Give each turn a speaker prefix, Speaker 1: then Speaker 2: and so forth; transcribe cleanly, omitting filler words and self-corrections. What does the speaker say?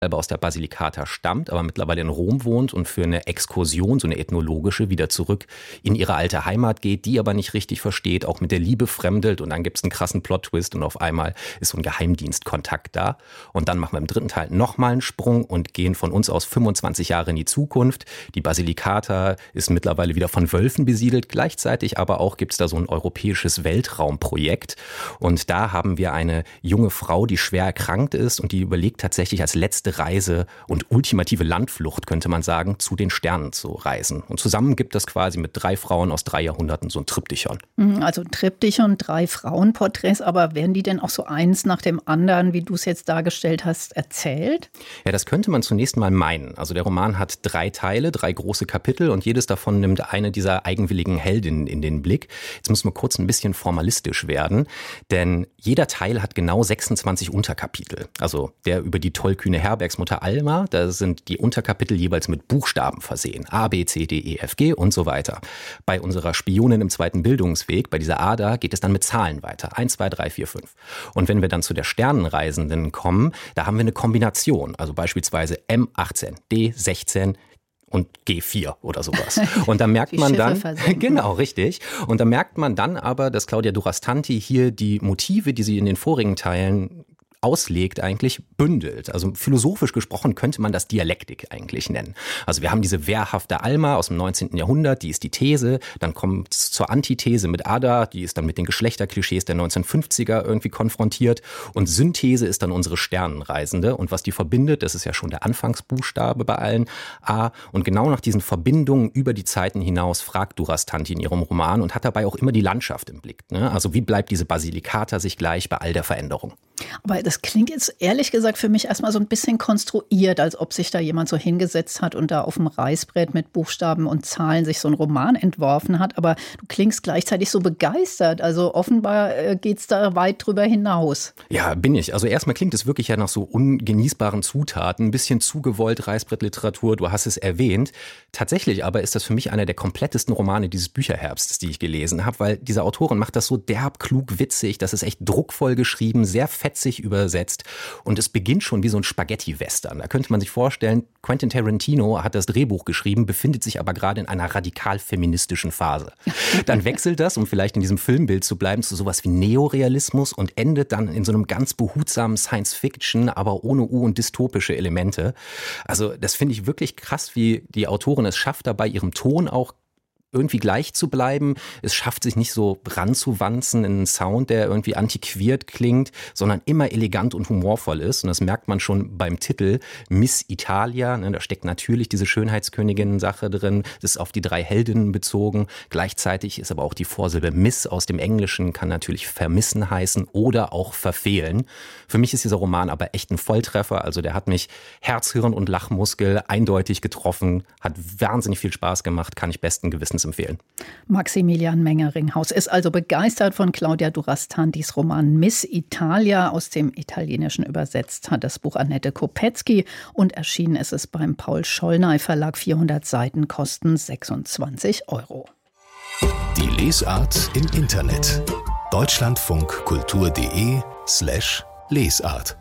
Speaker 1: selber aus der Basilicata stammt, aber mittlerweile in Rom wohnt und für eine Exkursion, so eine ethnologische, wieder zurück in ihre alte Heimat geht, die aber nicht richtig versteht, auch mit der Liebe fremdelt und dann gibt es einen krassen Plot-Twist und auf einmal ist so ein Geheimdienstkontakt da. Und dann machen wir im dritten Teil nochmal einen Sprung und gehen von uns aus 25 Jahre in die Zukunft. Die Basilicata ist mittlerweile wieder von Wölfen besiedelt, gleichzeitig aber auch gibt es da so ein europäisches Weltraumprojekt und da haben wir eine junge Frau, die schwer erkrankt ist und die überlegt tatsächlich als letzte Reise und ultimative Landflucht, könnte man sagen, zu den Sternen zu reisen. Und zusammen gibt es quasi mit 3 Frauen aus 3 Jahrhunderten so ein Triptychon.
Speaker 2: Also ein Triptychon, 3 Frauenporträts, aber werden die denn auch so eins nach dem anderen, wie du es jetzt dargestellt hast, erzählt?
Speaker 1: Ja, das könnte man zunächst mal meinen. Also der Roman hat 3 Teile, 3 große Kapitel und jedes davon nimmt eine dieser eigenwilligen Heldinnen in den Blick. Jetzt müssen wir kurz ein bisschen formalistisch werden, denn jeder Teil hat genau 26 Unterkapitel. Also der über die tollkühne Herbergsmutter Alma, da sind die Unterkapitel jeweils mit Buchstaben versehen. A, B, C, D, E, F, G und so weiter. Bei unserer Spionin im zweiten Bildungsweg, bei dieser Ada, geht es dann mit Zahlen weiter. 1, 2, 3, 4, 5. Und wenn wir dann zu der Sternenreisenden kommen, da haben wir eine Kombination. Also beispielsweise M18, D16, und G4 oder sowas. Und da merkt man dann, genau, richtig. Und da merkt man dann aber, dass Claudia Durastanti hier die Motive, die sie in den vorigen Teilen auslegt, eigentlich bündelt. Also philosophisch gesprochen könnte man das Dialektik eigentlich nennen. Also wir haben diese wehrhafte Alma aus dem 19. Jahrhundert, die ist die These, dann kommt es zur Antithese mit Ada, die ist dann mit den Geschlechterklischees der 1950er irgendwie konfrontiert und Synthese ist dann unsere Sternenreisende und was die verbindet, das ist ja schon der Anfangsbuchstabe bei allen, A, und genau nach diesen Verbindungen über die Zeiten hinaus fragt Durastanti in ihrem Roman und hat dabei auch immer die Landschaft im Blick. Ne? Also wie bleibt diese Basilicata sich gleich bei all der Veränderung?
Speaker 2: Aber das klingt jetzt ehrlich gesagt für mich erstmal so ein bisschen konstruiert, als ob sich da jemand so hingesetzt hat und da auf dem Reißbrett mit Buchstaben und Zahlen sich so einen Roman entworfen hat. Aber du klingst gleichzeitig so begeistert. Also offenbar geht's da weit drüber hinaus.
Speaker 1: Ja, bin ich. Also erstmal klingt es wirklich ja nach so ungenießbaren Zutaten. Ein bisschen zu gewollt Reißbrettliteratur, du hast es erwähnt. Tatsächlich aber ist das für mich einer der komplettesten Romane dieses Bücherherbstes, die ich gelesen habe, weil diese Autorin macht das so derb, klug, witzig. Das ist echt druckvoll geschrieben, sehr fetzig übersetzt und es beginnt schon wie so ein Spaghetti-Western. Da könnte man sich vorstellen, Quentin Tarantino hat das Drehbuch geschrieben, befindet sich aber gerade in einer radikal feministischen Phase. Dann wechselt das, um vielleicht in diesem Filmbild zu bleiben, zu sowas wie Neorealismus und endet dann in so einem ganz behutsamen Science-Fiction, aber ohne und dystopische Elemente. Also das finde ich wirklich krass, wie die Autorin es schafft, dabei ihrem Ton auch irgendwie gleich zu bleiben. Es schafft sich nicht so ranzuwanzen in einen Sound, der irgendwie antiquiert klingt, sondern immer elegant und humorvoll ist. Und das merkt man schon beim Titel Miss Italia. Ne, da steckt natürlich diese Schönheitsköniginnen-Sache drin. Das ist auf die 3 Heldinnen bezogen. Gleichzeitig ist aber auch die Vorsilbe Miss aus dem Englischen, kann natürlich vermissen heißen oder auch verfehlen. Für mich ist dieser Roman aber echt ein Volltreffer. Also der hat mich Herz, Hirn und Lachmuskel eindeutig getroffen. Hat wahnsinnig viel Spaß gemacht, kann ich besten Gewissens empfehlen.
Speaker 2: Maximilian Menger-Ringhaus ist also begeistert von Claudia Durastantis Roman Miss Italia, aus dem Italienischen übersetzt hat das Buch Annette Kopetzky und erschienen ist es beim Paul-Schollnay Verlag. 400 Seiten kosten 26 €.
Speaker 3: Die Lesart im Internet. deutschlandfunkkultur.de/Lesart